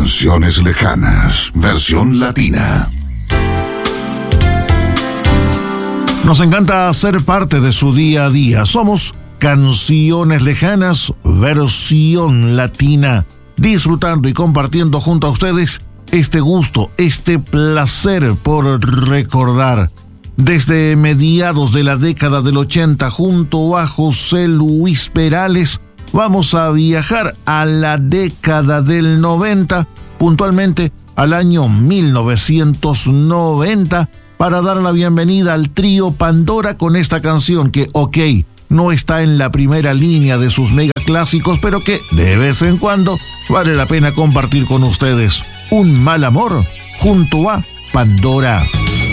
Canciones lejanas, versión latina. Nos encanta ser parte de su día a día. Somos Canciones Lejanas, versión latina. Disfrutando y compartiendo junto a ustedes este gusto, este placer por recordar. Desde mediados de la década del 80, junto a José Luis Perales, vamos a viajar a la década del 90, puntualmente al año 1990, para dar la bienvenida al trío Pandora con esta canción que, no está en la primera línea de sus mega clásicos, pero que de vez en cuando vale la pena compartir con ustedes. Un mal amor junto a Pandora.